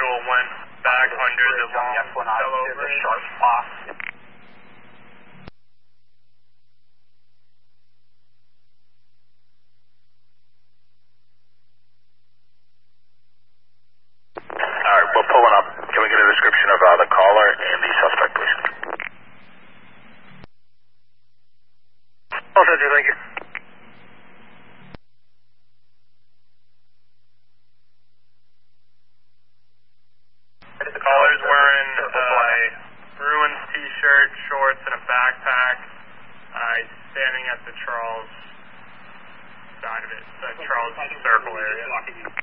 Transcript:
individual went back under the long, fell over. Sharp spot. Alright, we're pulling up. Can we get a description of the caller and the suspect, please? Oh, thank you. The caller's wearing a Bruins t-shirt, shorts, and a backpack. He's standing at the Charles side of it, the Charles Circle area.